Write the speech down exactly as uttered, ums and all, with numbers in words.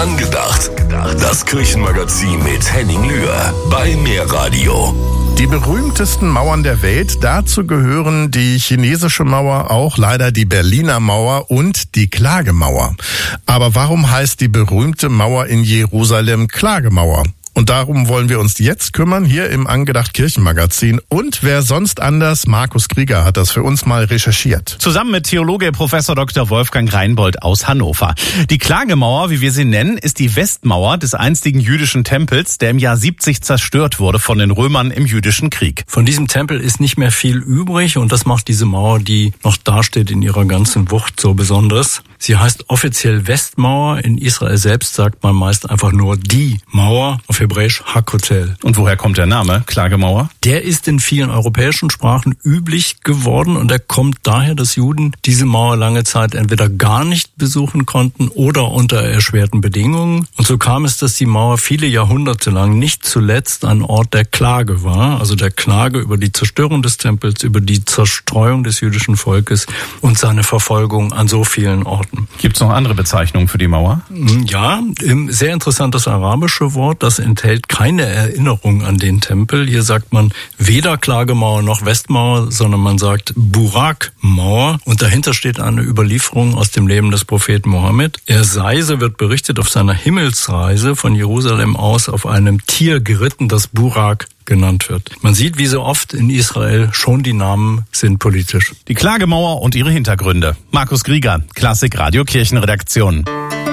Angedacht. Das Kirchenmagazin mit Henning Lühr bei Mehrradio. Die berühmtesten Mauern der Welt, dazu gehören die chinesische Mauer, auch leider die Berliner Mauer und die Klagemauer. Aber warum heißt die berühmte Mauer in Jerusalem Klagemauer? Und darum wollen wir uns jetzt kümmern, hier im Angedacht Kirchenmagazin. Und wer sonst anders? Markus Krieger hat das für uns mal recherchiert. Zusammen mit Theologe Professor Doktor Wolfgang Reinbold aus Hannover. Die Klagemauer, wie wir sie nennen, ist die Westmauer des einstigen jüdischen Tempels, der im Jahr siebzig zerstört wurde von den Römern im jüdischen Krieg. Von diesem Tempel ist nicht mehr viel übrig und das macht diese Mauer, die noch dasteht, in ihrer ganzen Wucht so besonders. Sie heißt offiziell Westmauer. In Israel selbst sagt man meist einfach nur die Mauer, auf Hebräisch Hakotel. Und woher kommt der Name Klagemauer? Der ist in vielen europäischen Sprachen üblich geworden und er kommt daher, dass Juden diese Mauer lange Zeit entweder gar nicht besuchen konnten oder unter erschwerten Bedingungen. Und so kam es, dass die Mauer viele Jahrhunderte lang nicht zuletzt ein Ort der Klage war, also der Klage über die Zerstörung des Tempels, über die Zerstreuung des jüdischen Volkes und seine Verfolgung an so vielen Orten. Gibt es noch andere Bezeichnungen für die Mauer? Ja, sehr interessantes arabische Wort, das enthält keine Erinnerung an den Tempel. Hier sagt man weder Klagemauer noch Westmauer, sondern man sagt Burak-Mauer. Und dahinter steht eine Überlieferung aus dem Leben des Propheten Mohammed. Er sei, so wird berichtet, auf seiner Himmelsreise von Jerusalem aus auf einem Tier geritten, das Burak genannt wird. Man sieht, wie so oft in Israel, schon die Namen sind politisch. Die Klagemauer und ihre Hintergründe. Markus Krieger, Klassik Radio Kirchenredaktion.